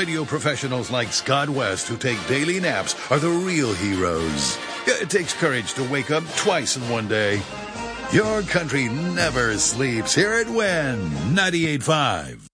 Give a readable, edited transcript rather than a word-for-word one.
radio professionals like Scott West who take daily naps are the real heroes. It takes courage to wake up twice in one day. Your country never sleeps. Here at WIN 98.5.